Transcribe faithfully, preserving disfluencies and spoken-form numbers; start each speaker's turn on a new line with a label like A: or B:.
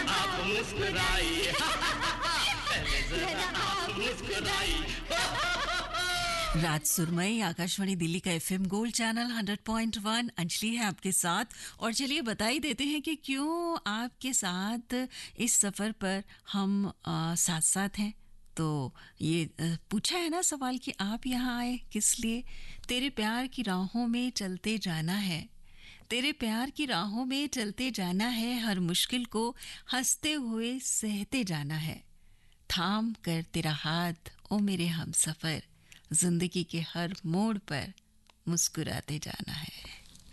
A: आप मुस्कुराई, पहले जरा आप मुस्कुराई।
B: राज सुरमई, आकाशवाणी दिल्ली का FM gold channel hundred point one. Anjali है आपके साथ। और चलिए बता ही देते हैं कि क्यों आपके साथ इस सफ़र पर हम आ, साथ साथ हैं। तो ये आ, पूछा है ना सवाल कि आप यहाँ आए किस लिए। तेरे प्यार की राहों में चलते जाना है, तेरे प्यार की राहों में चलते जाना है, हर मुश्किल को हंसते हुए सहते जाना है। थाम कर तेरा हाथ ओ मेरे हमसफर, जिंदगी के हर मोड़ पर मुस्कुराते जाना है।